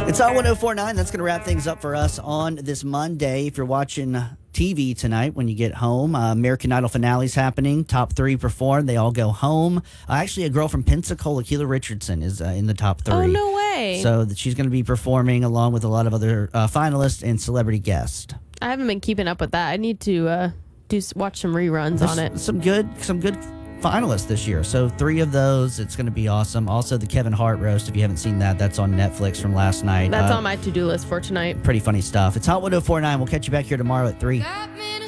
It's on 1049. That's going to wrap things up for us on this Monday. If you're watching TV tonight when you get home, American Idol finale's happening. Top 3 perform. They all go home. Actually, a girl from Pensacola, Keela Richardson, is in the top 3. Oh, no way. So she's going to be performing along with a lot of other finalists and celebrity guests. I haven't been keeping up with that. I need to watch some reruns on it. Some good finalists this year. So 3 of those. It's going to be awesome. Also, the Kevin Hart roast, if you haven't seen that, that's on Netflix from last night. That's on my to-do list for tonight. Pretty funny stuff. It's Hot 1049. We'll catch you back here tomorrow at 3.